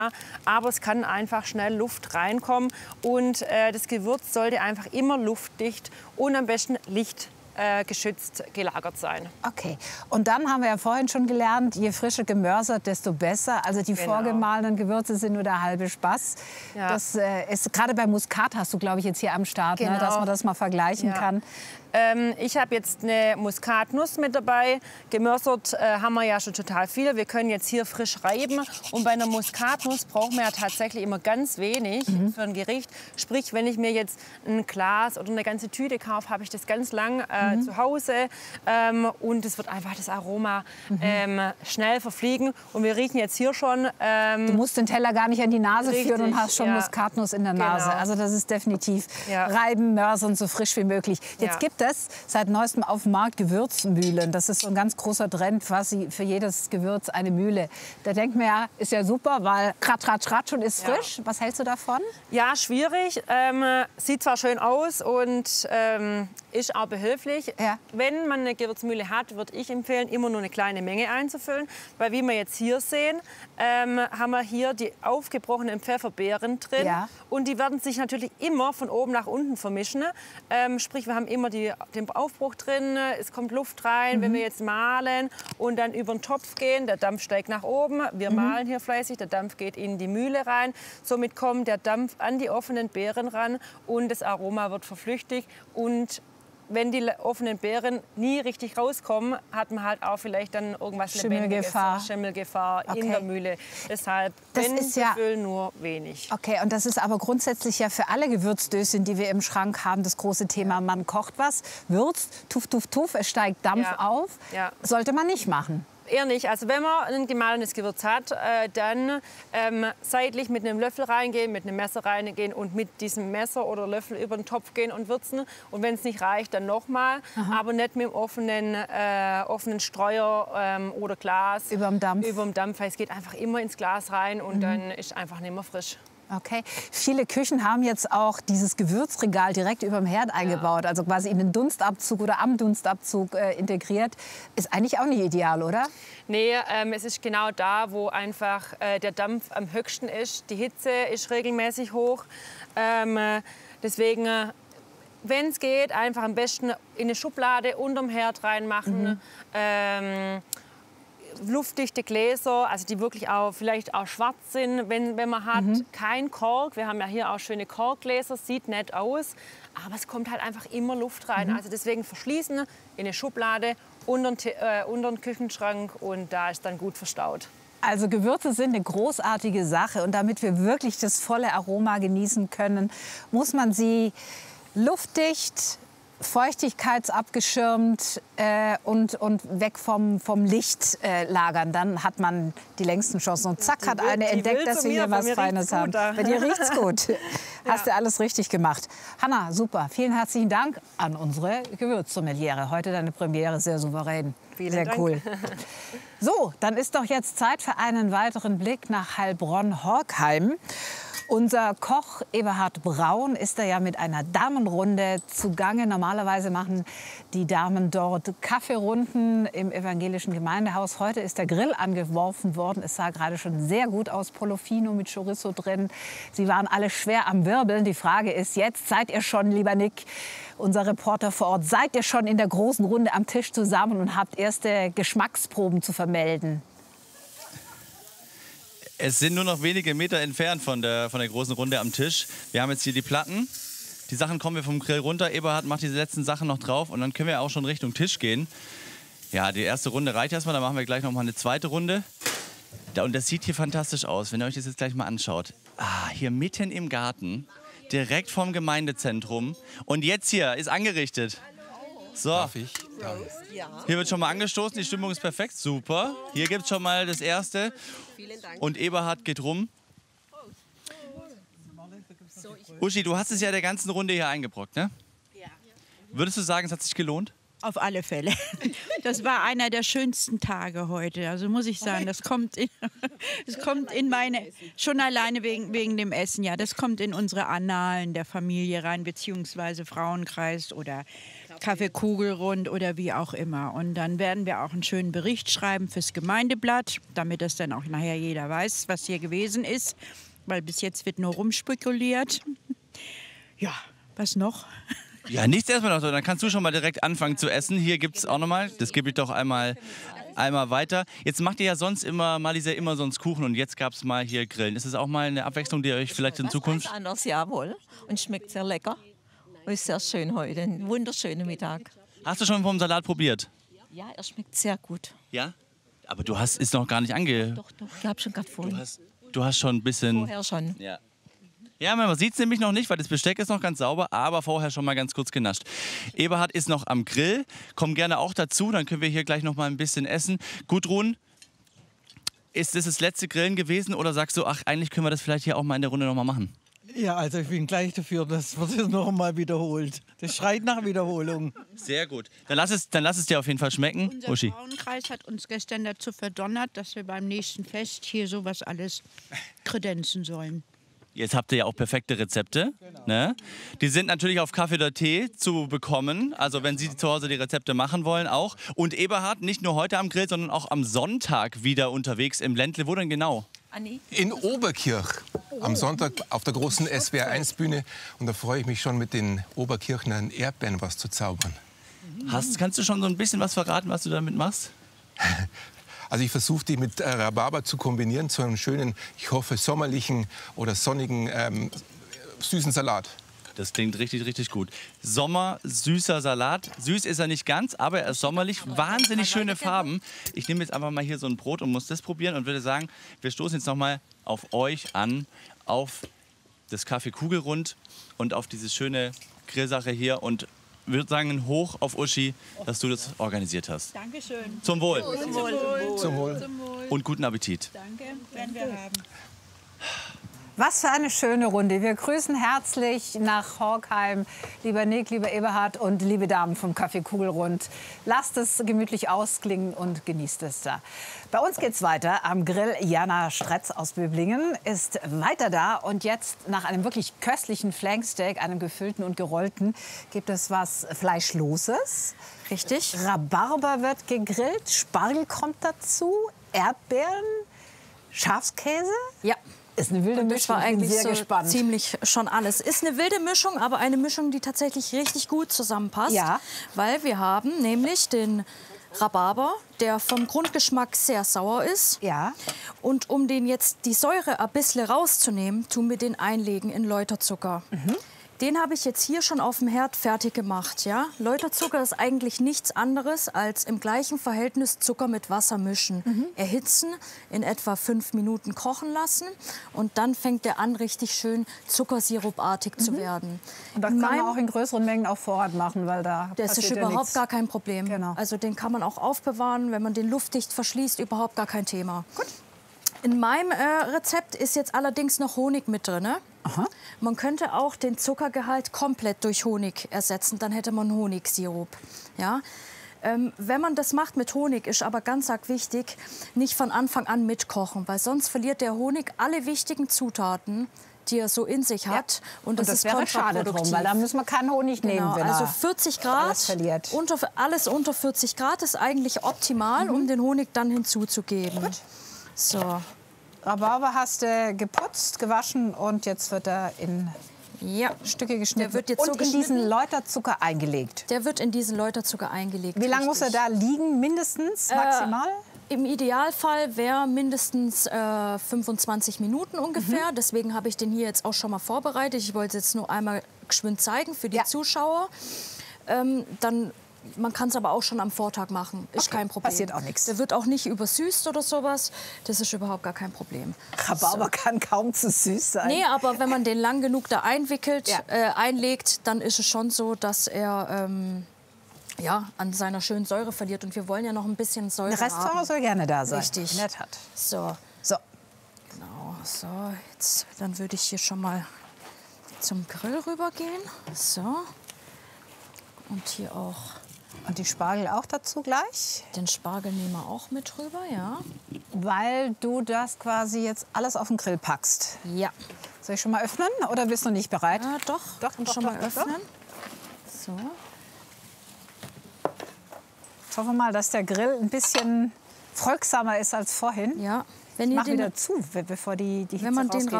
aber es kann einfach schnell Luft reinkommen und das Gewürz sollte einfach immer luftdicht und am besten lichtgeschützt gelagert sein. Okay, und dann haben wir ja vorhin schon gelernt, je frischer gemörsert, desto besser. Also die vorgemahlenen Gewürze sind nur der halbe Spaß. Ja. Das ist gerade bei Muskat hast du, glaube ich, jetzt hier am Start, ne, dass man das mal vergleichen kann. Ich habe jetzt eine Muskatnuss mit dabei. Gemörsert haben wir ja schon total viel. Wir können jetzt hier frisch reiben. Und bei einer Muskatnuss brauchen wir ja tatsächlich immer ganz wenig für ein Gericht. Sprich, wenn ich mir jetzt ein Glas oder eine ganze Tüte kaufe, habe ich das ganz lang zu Hause. Und es wird einfach das Aroma schnell verfliegen. Und wir riechen jetzt hier schon... du musst den Teller gar nicht an die Nase führen und hast schon Muskatnuss in der Nase. Genau. Also das ist definitiv reiben, mörsern, so frisch wie möglich. Jetzt gibt es seit neuestem auf dem Markt Gewürzmühlen. Das ist so ein ganz großer Trend, quasi für jedes Gewürz eine Mühle. Da denkt man ja, ist ja super, weil kratsch, ratsch, ratsch und ist frisch. Was hältst du davon? Ja, schwierig. Sieht zwar schön aus und ist auch behilflich. Ja. Wenn man eine Gewürzmühle hat, würde ich empfehlen, immer nur eine kleine Menge einzufüllen. Weil wie wir jetzt hier sehen, haben wir hier die aufgebrochenen Pfefferbeeren drin. Ja. Und die werden sich natürlich immer von oben nach unten vermischen. Sprich, wir haben immer den Aufbruch drin, es kommt Luft rein. Wenn wir jetzt mahlen und dann über den Topf gehen, der Dampf steigt nach oben. Wir mahlen hier fleißig, der Dampf geht in die Mühle rein. Somit kommt der Dampf an die offenen Beeren ran und das Aroma wird verflüchtigt. Und wenn die offenen Beeren nie richtig rauskommen, hat man halt auch vielleicht dann irgendwas Schimmelgefahr in der Mühle. Deshalb, wenn wir füllen, nur wenig. Okay, und das ist aber grundsätzlich ja für alle Gewürzdöschen, die wir im Schrank haben, das große Thema. Man kocht was, würzt, tuff, tuff, tuff, es steigt Dampf auf. Ja. Sollte man nicht machen. Eher nicht. Also wenn man ein gemahlenes Gewürz hat, dann seitlich mit einem Löffel reingehen, mit einem Messer reingehen und mit diesem Messer oder Löffel über den Topf gehen und würzen. Und wenn es nicht reicht, dann nochmal. Aber nicht mit dem offenen Streuer oder Glas. Über dem Dampf. Über dem Dampf. Es geht einfach immer ins Glas rein und dann ist einfach nicht mehr frisch. Okay. Viele Küchen haben jetzt auch dieses Gewürzregal direkt über dem Herd eingebaut, also quasi in den Dunstabzug oder am Dunstabzug integriert. Ist eigentlich auch nicht ideal, oder? Nee, es ist genau da, wo einfach der Dampf am höchsten ist. Die Hitze ist regelmäßig hoch. Deswegen, wenn es geht, einfach am besten in eine Schublade unterm Herd reinmachen. Luftdichte Gläser, also die wirklich auch vielleicht auch schwarz sind, wenn man hat. Kein Kork, wir haben ja hier auch schöne Korkgläser, sieht nett aus, aber es kommt halt einfach immer Luft rein. Also deswegen verschließen in eine Schublade unter den Küchenschrank und da ist dann gut verstaut. Also Gewürze sind eine großartige Sache und damit wir wirklich das volle Aroma genießen können, muss man sie luftdicht, feuchtigkeitsabgeschirmt und weg vom Licht lagern. Dann hat man die längsten Chancen. Und zack, hat eine entdeckt, dass wir hier was Feines haben. Bei dir riecht's gut. Hast du alles richtig gemacht. Hanna, super. Vielen herzlichen Dank an unsere Gewürzsommeliere. Heute deine Premiere, sehr souverän. Vielen Dank. Cool. So, dann ist doch jetzt Zeit für einen weiteren Blick nach Heilbronn-Horkheim. Unser Koch Eberhard Braun ist da ja mit einer Damenrunde zugange. Normalerweise machen die Damen dort Kaffeerunden im evangelischen Gemeindehaus. Heute ist der Grill angeworfen worden. Es sah gerade schon sehr gut aus. Polofino mit Chorizo drin. Sie waren alle schwer am Wirbeln. Die Frage ist jetzt, seid ihr schon, lieber Nick, unser Reporter vor Ort, seid ihr schon in der großen Runde am Tisch zusammen und habt erste Geschmacksproben zu vermelden? Es sind nur noch wenige Meter entfernt von der großen Runde am Tisch. Wir haben jetzt hier die Platten. Die Sachen kommen wir vom Grill runter. Eberhard macht diese letzten Sachen noch drauf und dann können wir auch schon Richtung Tisch gehen. Ja, die erste Runde reicht erstmal. Dann machen wir gleich noch mal eine zweite Runde. Und das sieht hier fantastisch aus, wenn ihr euch das jetzt gleich mal anschaut. Hier mitten im Garten, direkt vom Gemeindezentrum. Und jetzt hier ist angerichtet. So. Darf ich? Hier wird schon mal angestoßen, die Stimmung ist perfekt, super. Hier gibt es schon mal das Erste. Vielen Dank. Und Eberhard geht rum. Uschi, du hast es ja der ganzen Runde hier eingebrockt, ne? Ja. Würdest du sagen, es hat sich gelohnt? Auf alle Fälle. Das war einer der schönsten Tage heute. Also muss ich sagen, das kommt in meine, schon alleine wegen dem Essen, ja, das kommt in unsere Annalen der Familie rein, beziehungsweise Frauenkreis oder Kaffeekugelrund oder wie auch immer. Und dann werden wir auch einen schönen Bericht schreiben fürs Gemeindeblatt, damit das dann auch nachher jeder weiß, was hier gewesen ist. Weil bis jetzt wird nur rumspekuliert. Ja, was noch? Ja, nichts erstmal noch so. Dann kannst du schon mal direkt anfangen zu essen. Hier gibt es auch nochmal. Das gebe ich doch einmal weiter. Jetzt macht ihr ja sonst immer, Marliese, immer sonst Kuchen und jetzt gab es mal hier Grillen. Ist das auch mal eine Abwechslung, die euch vielleicht in Zukunft... Was anders, jawohl. Und schmeckt sehr lecker. Und ist sehr schön heute. Ein wunderschöner Mittag. Hast du schon vom Salat probiert? Ja, er schmeckt sehr gut. Ja? Aber du ist noch gar nicht Doch, ich habe schon gerade vorhin. Du hast schon ein bisschen... Vorher schon. Ja. Ja, man sieht es nämlich noch nicht, weil das Besteck ist noch ganz sauber, aber vorher schon mal ganz kurz genascht. Eberhard ist noch am Grill, komm gerne auch dazu, dann können wir hier gleich noch mal ein bisschen essen. Gudrun, ist das letzte Grillen gewesen oder sagst du, ach, eigentlich können wir das vielleicht hier auch mal in der Runde noch mal machen? Ja, also ich bin gleich dafür, das wird jetzt noch mal wiederholt. Das schreit nach Wiederholung. Sehr gut. Dann lass es dir auf jeden Fall schmecken, Unser Uschi. Frauenkreis hat uns gestern dazu verdonnert, dass wir beim nächsten Fest hier sowas alles kredenzen sollen. Jetzt habt ihr ja auch perfekte Rezepte. Genau. Ne? Die sind natürlich auf Kaffee oder Tee zu bekommen. Also wenn Sie zu Hause die Rezepte machen wollen auch. Und Eberhard nicht nur heute am Grill, sondern auch am Sonntag wieder unterwegs im Ländle. Wo denn genau? In Oberkirch. Am Sonntag auf der großen SWR1-Bühne. Und da freue ich mich schon, mit den Oberkirchnern Erdbeeren was zu zaubern. Kannst du schon so ein bisschen was verraten, was du damit machst? Also ich versuche die mit Rhabarber zu kombinieren zu einem schönen, ich hoffe, sommerlichen oder sonnigen, süßen Salat. Das klingt richtig, richtig gut. Sommer-süßer Salat. Süß ist er nicht ganz, aber er ist sommerlich. Wahnsinnig schöne Farben. Ich nehme jetzt einfach mal hier so ein Brot und muss das probieren und würde sagen, wir stoßen jetzt noch mal auf euch an, auf das Kaffeekugelrund und auf diese schöne Grillsache hier und würde sagen, hoch auf Uschi, dass du das organisiert hast. Dankeschön. Zum Wohl. Zum Wohl. Zum Wohl. Und guten Appetit. Danke, werden wir haben. Was für eine schöne Runde. Wir grüßen herzlich nach Horkheim. Lieber Nick, lieber Eberhard und liebe Damen vom Kaffeekugelrund. Lasst es gemütlich ausklingen und genießt es da. Bei uns geht's weiter am Grill. Jana Stretz aus Böblingen ist weiter da. Und jetzt nach einem wirklich köstlichen Flanksteak, einem gefüllten und gerollten, gibt es was Fleischloses. Richtig. Rhabarber wird gegrillt, Spargel kommt dazu, Erdbeeren, Schafskäse. Ja. Ist eine wilde Mischung. Das war eigentlich ich bin sehr so gespannt. ziemlich schon alles. Ist eine wilde Mischung, aber eine Mischung, die tatsächlich richtig gut zusammenpasst. Ja. Weil wir haben nämlich den Rhabarber, der vom Grundgeschmack sehr sauer ist. Ja. Und um den jetzt die Säure ein bisschen rauszunehmen, tun wir den einlegen in Läuterzucker. Den habe ich jetzt hier schon auf dem Herd fertig gemacht. Ja? Läuterzucker ist eigentlich nichts anderes als im gleichen Verhältnis Zucker mit Wasser mischen. Erhitzen, in etwa 5 Minuten kochen lassen und dann fängt der an, richtig schön zuckersirupartig zu werden. Und das kann man auch in größeren Mengen auf Vorrat machen, weil da Das ist passiert ja überhaupt nichts. gar kein Problem. Genau. Also den kann man auch aufbewahren, wenn man den luftdicht verschließt, überhaupt gar kein Thema. Gut. In meinem Rezept ist jetzt allerdings noch Honig mit drin. Aha. Man könnte auch den Zuckergehalt komplett durch Honig ersetzen, dann hätte man Honigsirup. Ja? Wenn man das macht mit Honig, ist aber ganz arg wichtig, nicht von Anfang an mitkochen, weil sonst verliert der Honig alle wichtigen Zutaten, die er so in sich hat. Und das ist wäre schade drum, weil da müssen wir keinen Honig nehmen, wenn also er 40 Grad, alles verliert. alles unter 40 Grad ist eigentlich optimal, um den Honig dann hinzuzugeben. Gut. So. Rhabarber hast du geputzt, gewaschen und jetzt wird er in Stücke geschnitten Der wird jetzt und so in geschnitten. diesen Läuterzucker eingelegt. Der wird in diesen Läuterzucker eingelegt. Wie lange muss er richtig. da liegen, mindestens, maximal? Im Idealfall wäre mindestens 25 Minuten ungefähr. Deswegen habe ich den hier jetzt auch schon mal vorbereitet. Ich wollte es jetzt nur einmal geschwind zeigen für die Zuschauer. Man kann es aber auch schon am Vortag machen. Ist kein Problem. Passiert auch nichts. Der wird auch nicht übersüßt oder sowas. Das ist überhaupt gar kein Problem. Rhabarber kann kaum zu süß sein. Nee, aber wenn man den lang genug da einlegt, dann ist es schon so, dass er an seiner schönen Säure verliert. Und wir wollen ja noch ein bisschen Säure Der Restsäure haben. soll gerne da sein. Richtig. In der Tat. So. So. Genau, so. Jetzt, dann würde ich hier schon mal zum Grill rübergehen. So. Und hier auch. Und die Spargel auch dazu gleich? Den Spargel nehmen wir auch mit rüber, ja. Weil du das quasi jetzt alles auf den Grill packst. Ja. Soll ich schon mal öffnen oder bist du nicht bereit? Ja, doch. Kann schon mal öffnen. So. Jetzt hoffen wir mal, dass der Grill ein bisschen folgsamer ist als vorhin. Ja. Ich mach wieder zu, bevor die Hitze Wenn man den rausgeht.